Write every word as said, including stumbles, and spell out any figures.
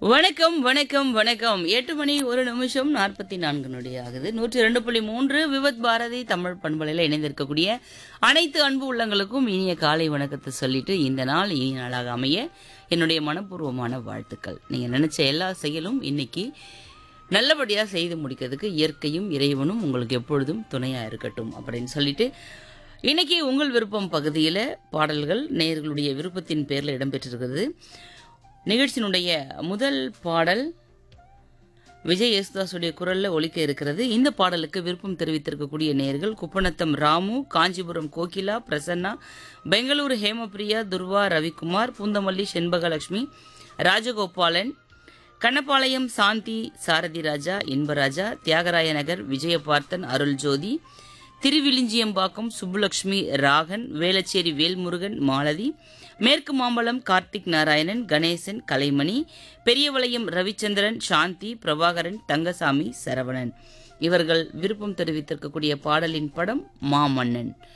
வணக்கம் வணக்கம் வணக்கம் எட்டு மணி ஒரு நிமிஷம் நாற்பத்தி நான்கு நொடி ஆகுது. நூற்றி இரண்டு புள்ளி மூன்று விவத் பாரதி தமிழ் பண்பலையில் இணைந்திருக்கக்கூடிய அனைத்து அன்பு உள்ளங்களுக்கும் இனிய காலை வணக்கத்தை சொல்லிட்டு இந்த நாள் இனிய நாளாக அமைய என்னுடைய மனப்பூர்வமான வாழ்த்துக்கள். நீங்க நினைச்ச எல்லா செயலும் இன்னைக்கு நல்லபடியாக செய்து முடிக்கிறதுக்கு இயற்கையும் இறைவனும் உங்களுக்கு எப்பொழுதும் துணையா இருக்கட்டும் அப்படின்னு சொல்லிட்டு இன்னைக்கு உங்கள் விருப்பம் பகுதியில் பாடல்கள் நேயர்களுடைய விருப்பத்தின் பேரில் இடம்பெற்றிருக்கிறது. நிகழ்ச்சியினுடைய முதல் பாடல் விஜய் யேசுதாசுடைய குரலில் ஒலிக்க இருக்கிறது. இந்த பாடலுக்கு விருப்பம் தெரிவித்திருக்கக்கூடிய நேயர்கள் குப்பநத்தம் ராமு, காஞ்சிபுரம் கோகிலா, பிரசன்னா, பெங்களூரு ஹேமபிரியா, துர்வா, ரவிக்குமார், பூந்தமல்லி செண்பகலட்சுமி, ராஜகோபாலன், கண்ணப்பாளையம் சாந்தி, சாரதி ராஜா, இன்பராஜா, தியாகராய நகர், விஜயபார்த்தன், அருள் ஜோதி, திருவிழிஞ்சியம்பாக்கம் சுப்புலட்சுமி, ராகன், வேளச்சேரி வேல்முருகன், மாலதி, மேற்கு மாம்பலம் கார்த்திக் நாராயணன், கணேசன், கலைமணி, பெரியவளையம் ரவிச்சந்திரன், சாந்தி, பிரபாகரன், தங்கசாமி, சரவணன் இவர்கள் விருப்பம் தெரிவித்திருக்கக்கூடிய பாடலின் படம் மாமன்னன்.